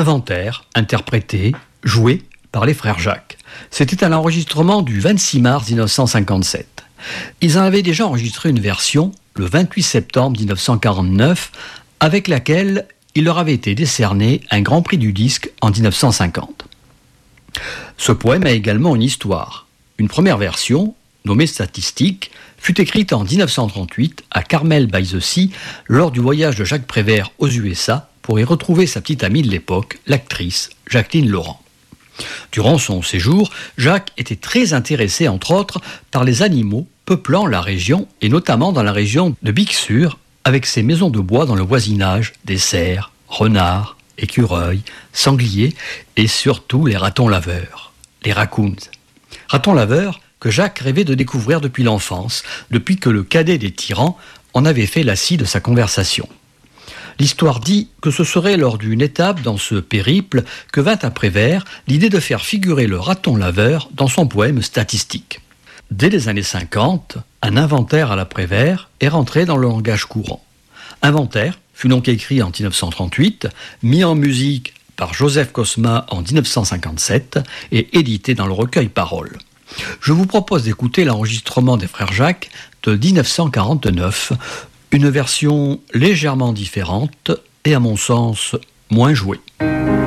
Inventaire, interprété, joué par les frères Jacques. C'était à l'enregistrement du 26 mars 1957. Ils en avaient déjà enregistré une version le 28 septembre 1949, avec laquelle il leur avait été décerné un Grand Prix du disque en 1950. Ce poème a également une histoire. Une première version, nommée Statistique, fut écrite en 1938 à Carmel by the Sea lors du voyage de Jacques Prévert aux USA pour y retrouver sa petite amie de l'époque, l'actrice Jacqueline Laurent. Durant son séjour, Jacques était très intéressé, entre autres, par les animaux peuplant la région, et notamment dans la région de Bixur, avec ses maisons de bois dans le voisinage des cerfs, renards, écureuils, sangliers et surtout les ratons laveurs, les raccoons. Ratons laveurs que Jacques rêvait de découvrir depuis l'enfance, depuis que le cadet des tyrans en avait fait la scie de sa conversation. L'histoire dit que ce serait lors d'une étape dans ce périple que vint à Prévert l'idée de faire figurer le raton laveur dans son poème Statistique. Dès les années 50, un inventaire à la Prévert est rentré dans le langage courant. Inventaire fut donc écrit en 1938, mis en musique par Joseph Cosma en 1957 et édité dans le recueil Paroles. Je vous propose d'écouter l'enregistrement des frères Jacques de 1949, une version légèrement différente et à mon sens moins jouée.